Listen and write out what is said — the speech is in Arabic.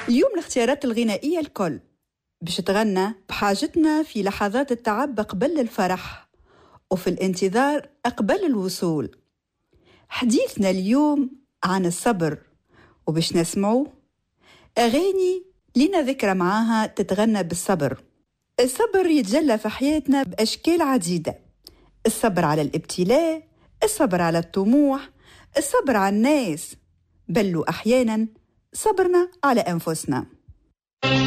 اليوم الاختيارات الغنائية الكل باش تغنى بحاجتنا في لحظات التعب قبل الفرح وفي الانتظار قبل الوصول. حديثنا اليوم عن الصبر، وباش نسمعوا أغاني لنا ذكرى معاها تتغنى بالصبر. الصبر يتجلى في حياتنا بأشكال عديدة: الصبر على الابتلاء، الصبر على الطموح، الصبر على الناس، بل وأحيانا صبرنا على أنفسنا.